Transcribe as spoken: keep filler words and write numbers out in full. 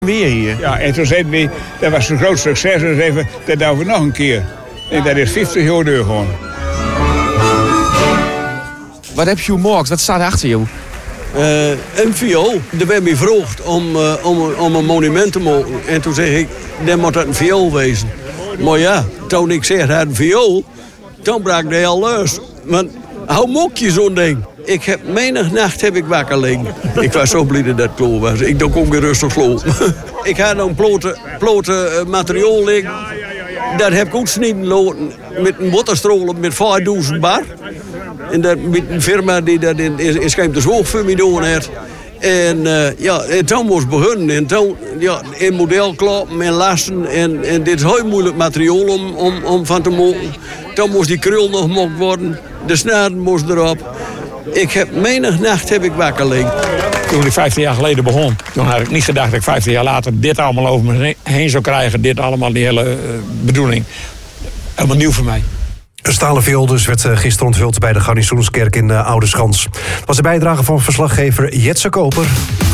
weer hier. Ja, en toen zeiden we, dat was een groot succes. En zeiden we, dat doen we nog een keer. En dat is vijftig jaar duur gewoon. Wat heb je gemaakt? Wat staat achter je? Uh, een viool. Daar werd me gevraagd om, uh, om, om een monument te maken. En toen zeg ik, dan moet dat een viool wezen. Maar ja, toen ik zeg dat een viool, toen brak de heel luis. Want hoe mok je zo'n ding? Ik heb menig nacht heb ik wakker liggen. Ik was zo blij dat dat kloot was. Ik doe ook weer rustig sloop. Ik had een plote, plote uh, materiaal liggen. Dat heb ik ook snijden laten met een waterstroom met vijfduizend bar. En dat met een firma die dat in, in, in Scheemters Hoog voor me doen heeft. En, uh, ja, en toen moest beginnen. En toen ja, in model kloppen en lasten. En, en dit is heel moeilijk materiaal om, om, om van te maken. Toen moest die krul nog gemaakt worden. De snaren moest erop. Ik heb menig nacht heb ik wakker liggen. Toen ik vijftien jaar geleden begon, toen had ik niet gedacht dat ik vijftien jaar later dit allemaal over me heen zou krijgen. Dit allemaal, die hele uh, bedoeling. Helemaal nieuw voor mij. Een stalen viool dus werd gisteren onthuld bij de Garnizoenskerk in uh, Oudeschans. Dat was de bijdrage van verslaggever Jetse Koper.